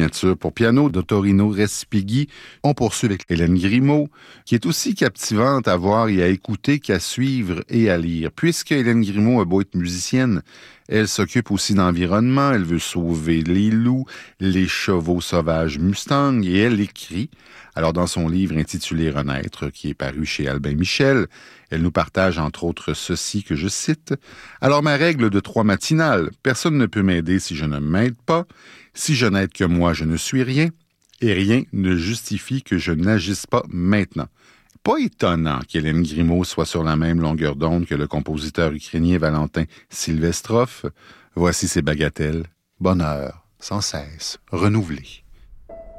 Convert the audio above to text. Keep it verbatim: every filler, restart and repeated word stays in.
signature pour piano de Torino Respighi. On poursuit avec Hélène Grimaud, qui est aussi captivante à voir et à écouter qu'à suivre et à lire. Puisque Hélène Grimaud a beau être musicienne, elle s'occupe aussi d'environnement, elle veut sauver les loups, les chevaux sauvages Mustang, et elle écrit. Alors, dans son livre intitulé Renaître, qui est paru chez Albin Michel, elle nous partage entre autres ceci que je cite. « Alors, ma règle de trois matinales, personne ne peut m'aider si je ne m'aide pas. Si je n'aide que moi, je ne suis rien. Et rien ne justifie que je n'agisse pas maintenant. » Pas étonnant qu'Hélène Grimaud soit sur la même longueur d'onde que le compositeur ukrainien Valentin Silvestrov. Voici ses bagatelles. Bonheur, sans cesse, renouvelé.